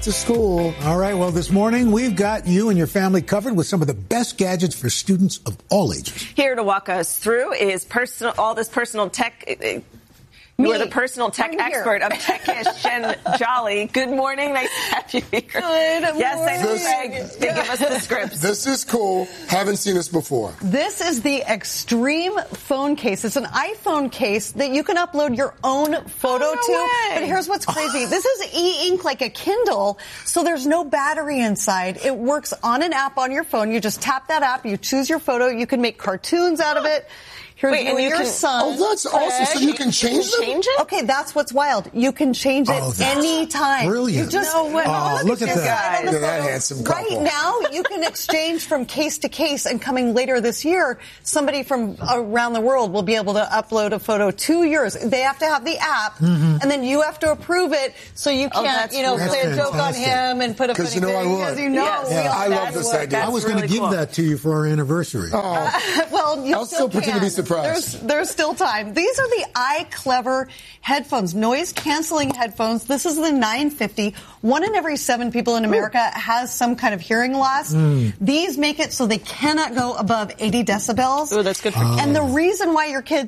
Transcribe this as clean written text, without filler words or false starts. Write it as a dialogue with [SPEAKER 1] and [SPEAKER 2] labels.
[SPEAKER 1] to school.
[SPEAKER 2] All right, well, this morning we've got you and your family covered with some of the best gadgets for students of all ages.
[SPEAKER 3] Here to walk us through is all this personal tech. You are the personal tech expert of Techish, Jen Jolly. Good morning. Nice to have you here.
[SPEAKER 4] Good morning.
[SPEAKER 3] Yes, they give us the scripts.
[SPEAKER 1] This is cool. Haven't seen this before.
[SPEAKER 4] This is the Extreme phone case. It's an iPhone case that you can upload your own photo to. But here's what's crazy. This is e-ink like a Kindle, so there's no battery inside. It works on an app on your phone. You just tap that app. You choose your photo. You can make cartoons out of it. Here's your son.
[SPEAKER 1] Oh, that's awesome. So you can change them?
[SPEAKER 4] Okay, that's what's wild. You can change it anytime.
[SPEAKER 2] Brilliant.
[SPEAKER 4] You just,
[SPEAKER 2] look at that.
[SPEAKER 1] That handsome couple.
[SPEAKER 4] Right now, you can exchange from case to case, and coming later this year, somebody from around the world will be able to upload a photo to yours. They have to have the app, and then you have to approve it, so you can't, play a joke on him and put a funny thing.
[SPEAKER 1] I would. I love this idea.
[SPEAKER 2] I was going to give that to you for our anniversary.
[SPEAKER 4] Well, you
[SPEAKER 1] I'll still pretend to be surprised.
[SPEAKER 4] There's still time. These are the iClever headphones, noise-canceling headphones. This is the 950. 1 in every 7 people in America has some kind of hearing loss. These make it so they cannot go above 80 decibels.
[SPEAKER 3] Oh, that's good for kids.
[SPEAKER 4] And the reason why your kid